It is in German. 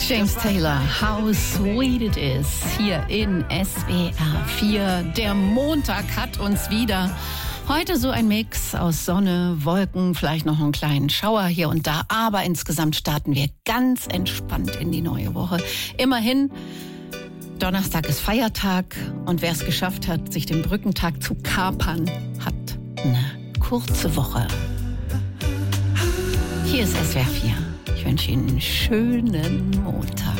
James Taylor, How Sweet It Is, hier in SWR 4. Der Montag hat uns wieder. Heute so ein Mix aus Sonne, Wolken, vielleicht noch einen kleinen Schauer hier und da. Aber insgesamt starten wir ganz entspannt in die neue Woche. Immerhin, Donnerstag ist Feiertag und wer es geschafft hat, sich den Brückentag zu kapern, hat eine kurze Woche. Hier ist SWR 4. Ich wünsche Ihnen einen schönen Montag.